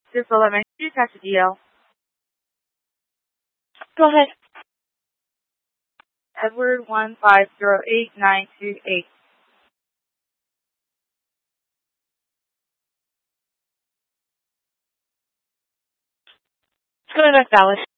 This elementary, Dr. DL. Go ahead. Edward 1508928. It's going to valid.